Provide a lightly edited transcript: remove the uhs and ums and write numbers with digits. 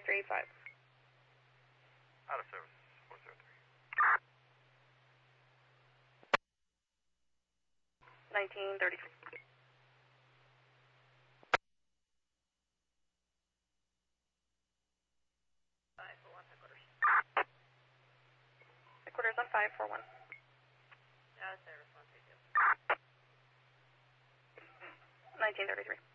535. Out of service, 403. 1933. Headquarters on 541. Out of service, 132. 1933.